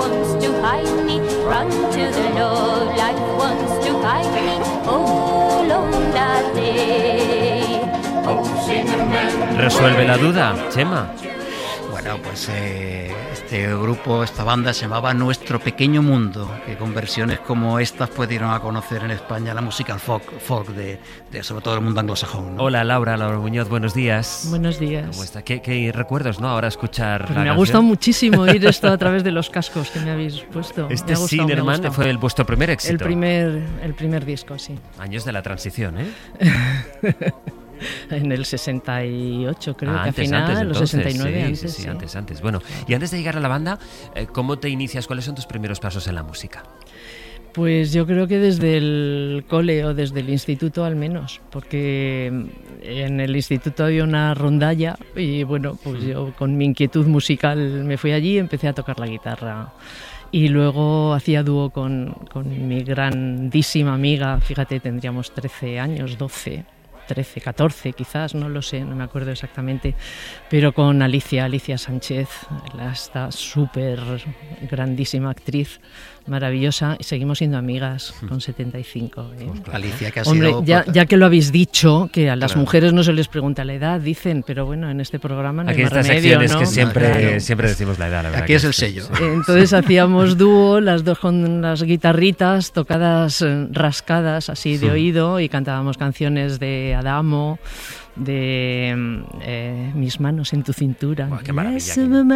wants to hide me. Run to the Lord, life wants to hide me. Oh, long that day. Oh, cinnamon. Resuelve la duda, Chema. Bueno, pues este grupo, esta banda se llamaba Nuestro Pequeño Mundo, que con versiones como estas pues dieron a conocer en España la música folk de sobre todo el mundo anglosajón, ¿no? Hola Laura Muñoz, buenos días. Buenos días. ¿Cómo está? ¿Qué recuerdos, no? Ahora escuchar Pues la me ha canción. gustado muchísimo oír esto a través de los cascos que me habéis puesto. Este Sinnerman fue vuestro primer éxito. El primer disco, sí. Años de la transición, ¿eh? En el 68, creo que antes, al final, antes, los entonces, 69, sí, antes. antes. Bueno, y antes de llegar a la banda, ¿cómo te inicias? ¿Cuáles son tus primeros pasos en la música? Pues yo creo que desde el cole o desde el instituto al menos, porque en el instituto había una rondalla y bueno, pues yo con mi inquietud musical me fui allí y empecé a tocar la guitarra. Y luego hacía dúo con mi grandísima amiga, fíjate, tendríamos 13 años, 12, 13, 14 quizás, no lo sé, no me acuerdo exactamente, pero con Alicia Sánchez, esta súper grandísima actriz, maravillosa, y seguimos siendo amigas con 75. Alicia, que ha Hombre, sido... ya que lo habéis dicho, que a las mujeres no se les pregunta la edad, dicen, pero bueno, en este programa no aquí hay más estas remedio, secciones ¿no? que siempre, Claro. siempre decimos la edad, la verdad. Aquí es el sello. Entonces hacíamos dúo, las dos con las guitarritas tocadas, rascadas así de oído, y cantábamos canciones de Adamo, de Mis manos en tu cintura. Buah, qué maravilla.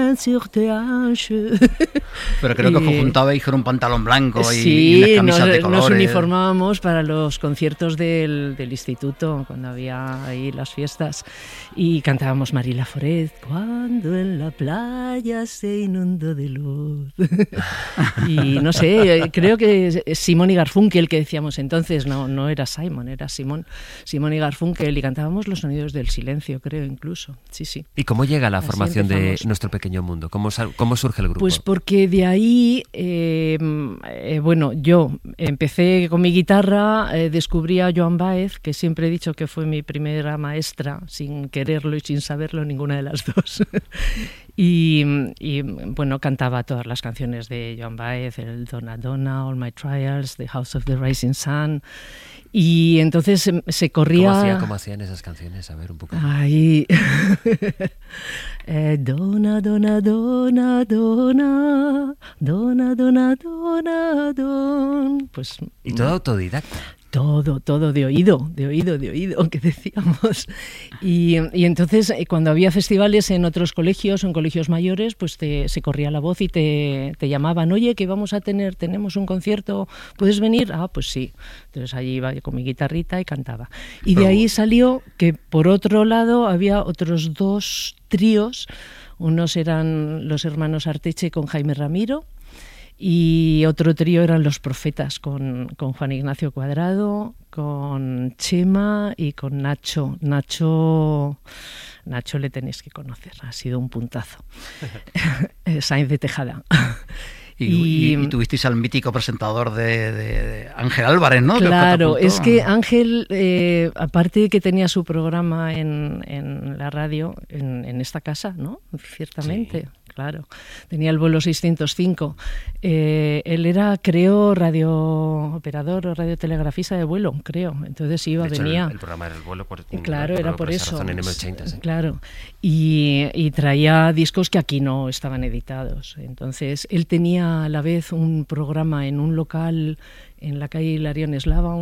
Pero creo que os juntabais con un pantalón blanco y Sí, unas camisas de colores. nos uniformábamos para los conciertos del instituto, cuando había ahí las fiestas, y cantábamos Marila Foret, cuando en la playa se inundó de luz. Y no sé, creo que Simón y Garfunkel, que decíamos entonces, no era Simon, era Simón y Garfunkel, y cantábamos Los sonidos del silencio, creo, incluso. Sí. ¿Y cómo llega la Así formación empezamos. de Nuestro Pequeño Mundo? ¿Cómo surge el grupo? Pues porque de ahí, bueno, yo empecé con mi guitarra, descubrí a Joan Baez, que siempre he dicho que fue mi primera maestra, sin quererlo y sin saberlo, ninguna de las dos. Y bueno, cantaba todas las canciones de Joan Baez, el Donna Donna, All My Trials, The House of the Rising Sun. Y entonces se corría... ¿Cómo hacían esas canciones? A ver, un poco. Ay. Donna, Donna, Donna, Donna, Donna, Donna, Donna, Donna. Pues... Y todo autodidacta. Todo de oído, que decíamos. Y entonces, cuando había festivales en otros colegios, en colegios mayores, pues se corría la voz y te llamaban, oye, que tenemos un concierto, ¿puedes venir? Ah, pues sí. Entonces allí iba con mi guitarrita y cantaba. Y de ahí salió que, por otro lado, había otros dos tríos. Unos eran los hermanos Arteche con Jaime Ramiro, y otro trío eran Los Profetas con Juan Ignacio Cuadrado, con Chema y con Nacho. Nacho le tenéis que conocer, ha sido un puntazo. Sáenz de Tejada. Y tuvisteis al mítico presentador de Ángel Álvarez, ¿no? Claro, es que Ángel, aparte de que tenía su programa en la radio, en esta casa, ¿no? Ciertamente. Sí. Claro, tenía el vuelo 605. Él era, creo, radiooperador o radiotelegrafista de vuelo, creo. Entonces iba, de hecho, venía. El programa era el vuelo. Claro, era por eso. En M80, sí. Claro. Y traía discos que aquí no estaban editados. Entonces él tenía a la vez un programa en un local en la calle Hilarión Eslava,